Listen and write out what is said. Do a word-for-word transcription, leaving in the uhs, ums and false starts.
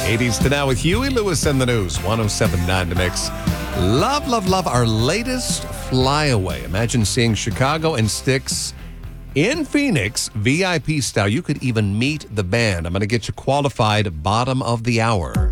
eighties to now with Huey Lewis and the News. one oh seven point nine The Mix. Love, love, love our latest flyaway. Imagine seeing Chicago and Styx in Phoenix, V I P style. You could even meet the band. I'm going to get you qualified bottom of the hour.